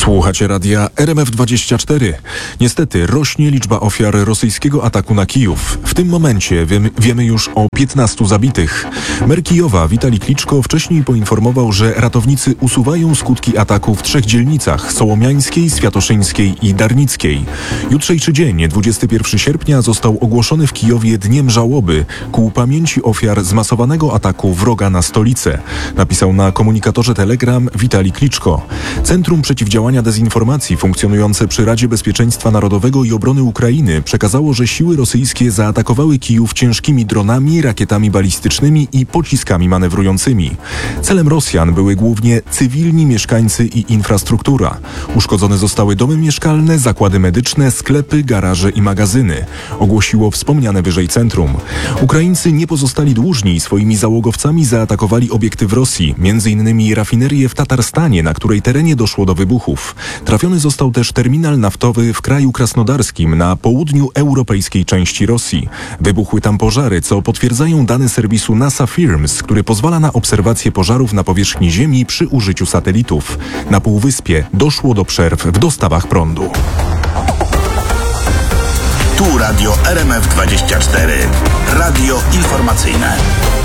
Słuchacie radia RMF24. Niestety rośnie liczba ofiar rosyjskiego ataku na Kijów. W tym momencie wiemy już o 15 zabitych. Mer Kijowa Witalij Kliczko wcześniej poinformował, że ratownicy usuwają skutki ataku w 3 dzielnicach: Sołomiańskiej, Świętoszyńskiej i Darnickiej. Jutrzejszy dzień, 21 sierpnia, został ogłoszony w Kijowie dniem żałoby ku pamięci ofiar zmasowanego ataku wroga na stolicę. Napisał na komunikatorze Telegram Witalij Kliczko. Centrum Przeciwdziałania Dezinformacji funkcjonujące przy Radzie Bezpieczeństwa Narodowego i Obrony Ukrainy przekazało, że siły rosyjskie zaatakowały Kijów ciężkimi dronami, rakietami balistycznymi i pociskami manewrującymi. Celem Rosjan były głównie cywilni mieszkańcy i infrastruktura. Uszkodzone zostały domy mieszkalne, zakłady medyczne, sklepy, garaże i magazyny, ogłosiło wspomniane wyżej centrum. Ukraińcy nie pozostali dłużni i swoimi załogowcami zaatakowali obiekty w Rosji, m.in. rafinerię w Tatarstanie, na której terenie doszło do wybuchów. Trafiony został też terminal naftowy w kraju krasnodarskim na południu europejskiej części Rosji. Wybuchły tam pożary, co potwierdzają dane serwisu NASA Firms, który pozwala na obserwację pożarów na powierzchni Ziemi przy użyciu satelitów. Na półwyspie doszło do przerw w dostawach prądu. Tu radio RMF24. Radio informacyjne.